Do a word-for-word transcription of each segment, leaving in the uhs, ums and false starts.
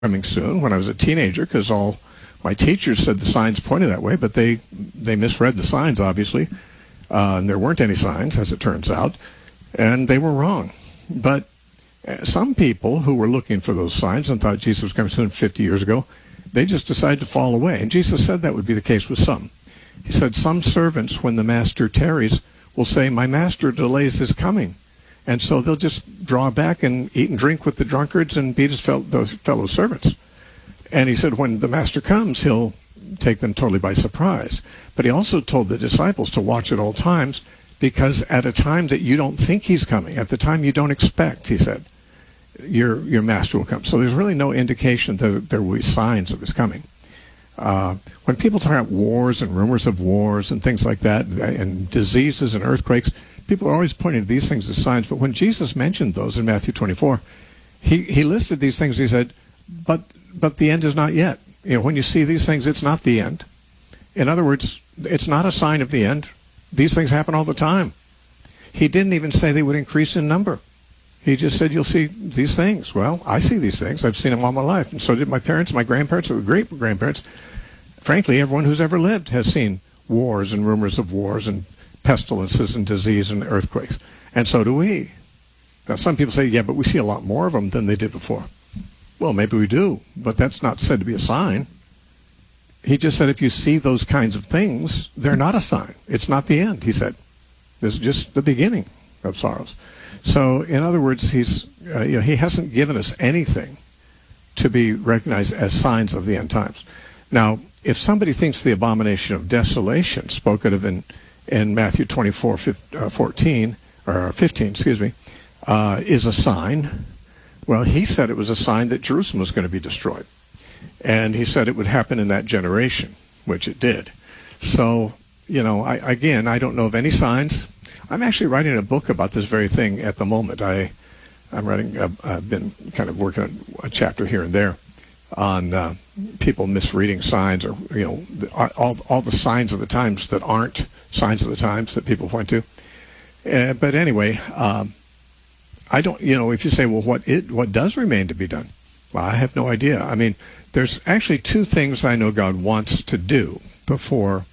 coming soon when I was a teenager, because all my teachers said the signs pointed that way, but they, they misread the signs, obviously. Uh, and there weren't any signs, as it turns out, and they were wrong. But some people who were looking for those signs and thought Jesus was coming soon fifty years ago, they just decided to fall away. And Jesus said that would be the case with some. He said, some servants, when the master tarries, will say, my master delays his coming. And so they'll just draw back and eat and drink with the drunkards and beat his fel- those fellow servants. And he said, when the master comes, he'll take them totally by surprise. But he also told the disciples to watch at all times, because at a time that you don't think he's coming, at the time you don't expect, he said, your your master will come. So there's really no indication that there will be signs of his coming. Uh, when people talk about wars and rumors of wars and things like that, and diseases and earthquakes, people are always pointing to these things as signs. But when Jesus mentioned those in Matthew twenty-four, he, he listed these things. He said, but but the end is not yet. You know, when you see these things, it's not the end. In other words, it's not a sign of the end. These things happen all the time. He didn't even say they would increase in number. He just said, you'll see these things. Well, I see these things. I've seen them all my life. And so did my parents, my grandparents, or great-grandparents. Frankly, everyone who's ever lived has seen wars and rumors of wars and pestilences and disease and earthquakes. And so do we. Now, some people say, yeah, but we see a lot more of them than they did before. Well, maybe we do, but that's not said to be a sign. He just said if you see those kinds of things, they're not a sign. It's not the end, he said. This is just the beginning of sorrows. So, in other words, he's uh, you know, he hasn't given us anything to be recognized as signs of the end times. Now, if somebody thinks the abomination of desolation spoken of in, in Matthew twenty-four, fourteen, or fifteen, excuse me, uh, is a sign, well, he said it was a sign that Jerusalem was going to be destroyed. And he said it would happen in that generation, which it did. So, you know, I, again, I don't know of any signs. I'm actually writing a book about this very thing at the moment. I, I'm writing, uh, I've been kind of working on a chapter here and there on uh, people misreading signs, or, you know, the, all, all the signs of the times that aren't signs of the times that people point to. Uh, but anyway, um, I don't, you know, if you say, well, what it, what does remain to be done? Well, I have no idea. I mean, there's actually two things I know God wants to do before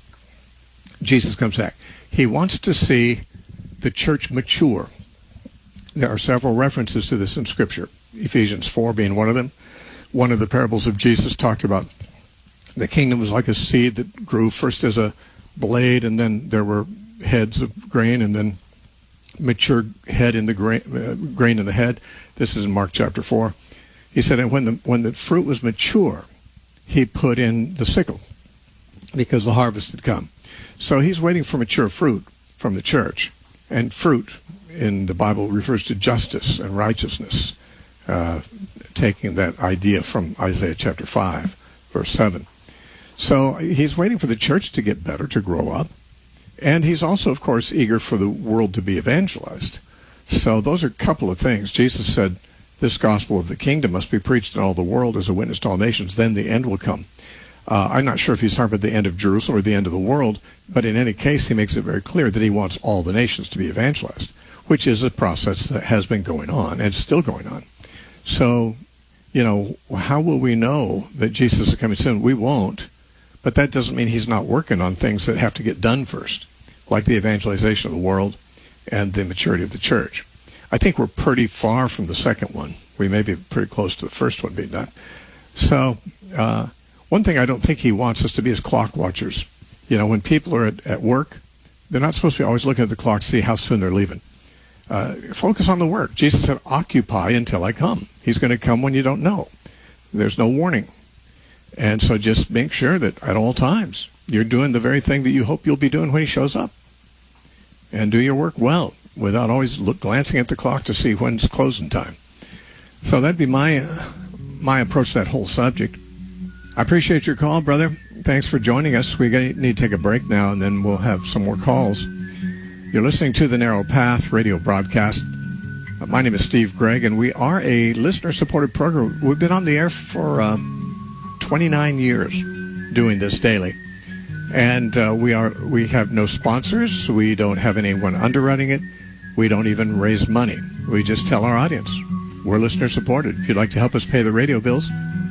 Jesus comes back. He wants to see the church mature. There are several references to this in Scripture, Ephesians four being one of them. One of the parables of Jesus talked about the kingdom was like a seed that grew first as a blade, and then there were heads of grain, and then mature head in the grain, uh, grain in the head. This is in Mark chapter four. He said, and when the when the fruit was mature, he put in the sickle, because the harvest had come. So he's waiting for mature fruit from the church. And fruit in the Bible refers to justice and righteousness, uh, taking that idea from Isaiah chapter five, verse seven. So he's waiting for the church to get better, to grow up. And he's also, of course, eager for the world to be evangelized. So those are a couple of things. Jesus said, this gospel of the kingdom must be preached in all the world as a witness to all nations, then the end will come. Uh, I'm not sure if he's talking about the end of Jerusalem or the end of the world, but in any case, he makes it very clear that he wants all the nations to be evangelized, which is a process that has been going on and still going on. So, you know, how will we know that Jesus is coming soon? We won't, but that doesn't mean he's not working on things that have to get done first, like the evangelization of the world and the maturity of the church. I think we're pretty far from the second one. We may be pretty close to the first one being done. So, uh, one thing I don't think he wants us to be is clock watchers. You know, when people are at, at work, they're not supposed to be always looking at the clock to see how soon they're leaving. Uh, focus on the work. Jesus said, occupy until I come. He's going to come when you don't know. There's no warning. And so just make sure that at all times you're doing the very thing that you hope you'll be doing when he shows up. And do your work well without always look, glancing at the clock to see when's closing time. So that'd be my, uh, my approach to that whole subject. I appreciate your call, brother. Thanks for joining us. We need to take a break now, and then we'll have some more calls. You're listening to the Narrow Path radio broadcast. My name is Steve Gregg, and we are a listener-supported program. We've been on the air for uh, twenty-nine years doing this daily. And uh, we are we have no sponsors. We don't have anyone underwriting it. We don't even raise money. We just tell our audience we're listener-supported. If you'd like to help us pay the radio bills,